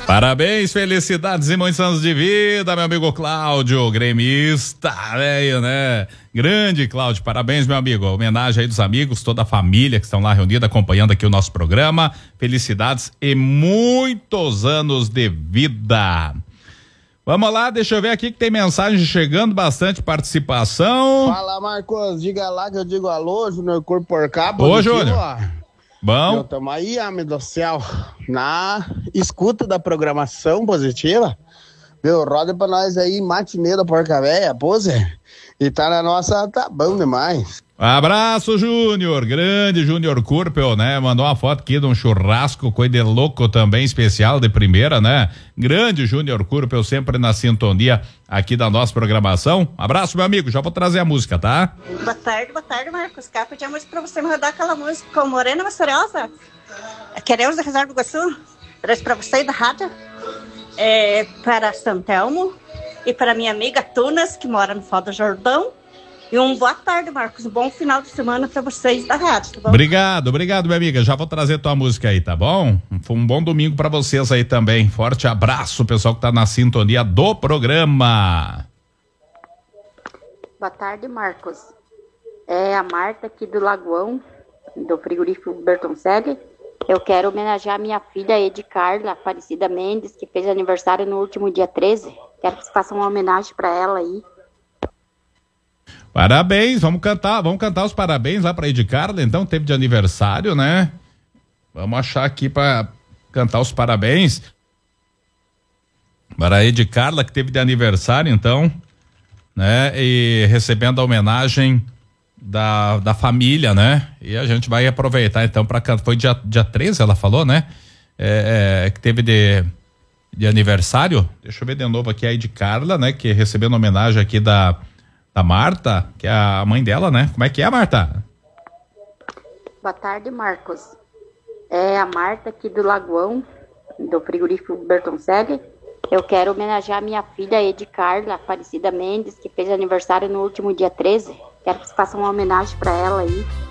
Parabéns, felicidades e muitos anos de vida, meu amigo Cláudio, gremista, velho, né? Grande Cláudio, parabéns, meu amigo. Homenagem aí dos amigos, toda a família que estão lá reunida acompanhando aqui o nosso programa. Felicidades e muitos anos de vida. Vamos lá, deixa eu ver aqui que tem mensagem chegando, bastante participação. Fala, Marcos, diga lá que eu digo alô, Júnior Corporcaba. Ô, Júnior. Bom. Estamos aí, amigo do céu, na escuta da programação positiva. Meu, roda pra nós aí, matinê da Porca Véia, pose. E tá na nossa, tá bom demais. Abraço, Júnior, grande Júnior Kurpel, né? Mandou uma foto aqui de um churrasco, coisa de louco também, especial de primeira, né? Grande Júnior Kurpel, sempre na sintonia aqui da nossa programação. Abraço, meu amigo, já vou trazer a música, tá? Boa tarde, Marcos. Cá pedir a música pra você me rodar aquela música com Morena Misteriosa. Queremos da Reserva do Iguaçu. Traz pra você da rádio. Para Santelmo e para minha amiga Tunas, que mora no Foz do Jordão. E boa tarde, Marcos. Um bom final de semana para vocês da rádio, tá bom? Obrigado, minha amiga. Já vou trazer tua música aí, tá bom? Foi um bom domingo para vocês aí também. Forte abraço, pessoal que tá na sintonia do programa. Boa tarde, Marcos. É a Marta aqui do Lagoão, do frigorífico Bertoncelli. Eu quero homenagear a minha filha Edi Carla Aparecida Mendes, que fez aniversário no último dia 13. Quero que você faça uma homenagem para ela aí. Parabéns, vamos cantar os parabéns lá pra Edi Carla, então, teve de aniversário, né? Vamos achar aqui pra cantar os parabéns para a Edi Carla, que teve de aniversário, então, né? E recebendo a homenagem da família, né? E a gente vai aproveitar, então, pra cantar. Foi dia 13, ela falou, né? Que teve de aniversário. Deixa eu ver de novo aqui a Edi Carla, né? Que recebendo homenagem aqui da Marta, que é a mãe dela, né? Como é que é, Marta? Boa tarde, Marcos. É a Marta aqui do Lagoão, do frigorífico Bertoncelli. Eu quero homenagear a minha filha Edi Carla Aparecida Mendes, que fez aniversário no último dia 13. Quero que você faça uma homenagem para ela aí.